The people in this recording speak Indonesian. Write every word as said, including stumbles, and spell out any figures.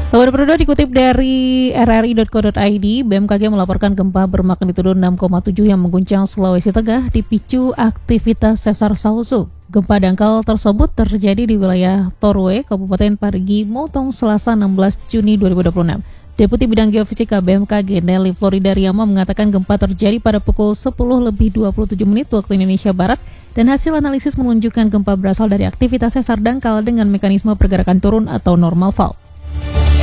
Kabar Perdo dikutip dari r r i titik co titik i d, B M K G melaporkan gempa bermagnitudo enam koma tujuh yang mengguncang Sulawesi Tengah dipicu aktivitas sesar Sausu. Gempa dangkal tersebut terjadi di wilayah Torwe, Kabupaten Parigi Motong, Selasa enam belas Juni dua ribu dua puluh enam. Deputi Bidang Geofisika B M K G Nelly Florida Riyama mengatakan gempa terjadi pada pukul sepuluh lebih dua puluh tujuh menit waktu Indonesia Barat dan hasil analisis menunjukkan gempa berasal dari aktivitas sesar dangkal dengan mekanisme pergerakan turun atau normal fault.